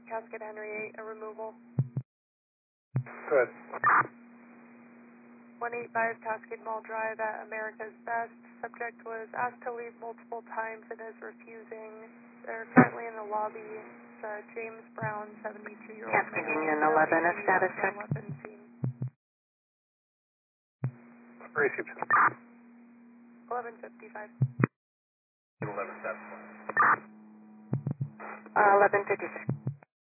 Cascade Henry 8, a removal. Good. 185 Cascade Mall Drive at America's Best. Subject was asked to leave multiple times and is refusing. They're currently in the lobby. It's James Brown, 72-year-old Cascade male. Union 11, a status check. Weapon scene. Receive. 1155. 11 7. 1156.